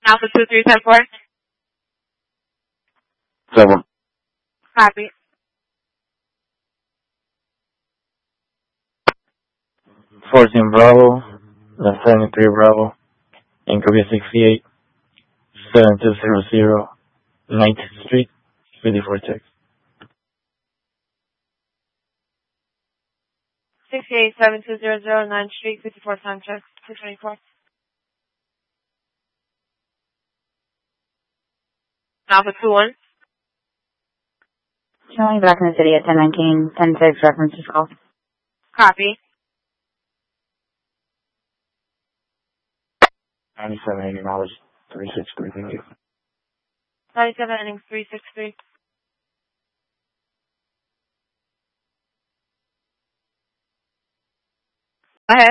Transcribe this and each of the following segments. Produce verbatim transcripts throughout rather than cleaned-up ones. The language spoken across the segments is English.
Alpha two three ten four. Seven. Copy. Fourteen Bravo, the seventy-three Bravo, Incubia sixty-eight, seven two zero zero, nineteenth Street, fifty-four Texas. Sixty-eight seven two zero zero ninth Street, fifty-four Sanchez, two twenty-four. Alpha two one. Showing back in the city at ten nineteen, ten six, references call. Copy. ninety-seven eighty miles, three six three, thank you. ninety-seven ending three six three. Go ahead.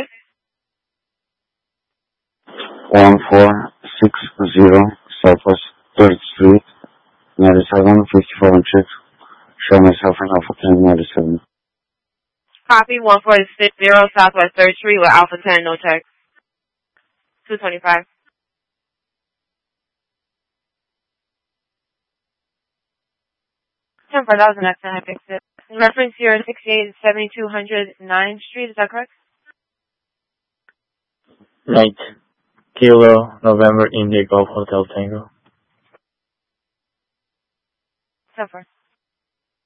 one four six zero, Southwest third Street, ninety-seven, fifty-four and six. Show myself in Alpha ten, ninety-seven. Copy. one four six zero Southwest third Street with Alpha ten, no check. two twenty-five. ten four, that was an accident. I fixed it. Reference here sixty-eight seventy-two hundred ninth Street, is that correct? Night. Kilo, November, India Golf Hotel Tango. ten four.